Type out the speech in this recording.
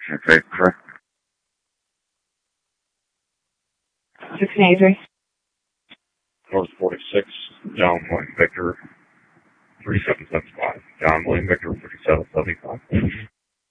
Okay, correct. 683. North 46, John William Victor, 3775. John William Victor, 3775.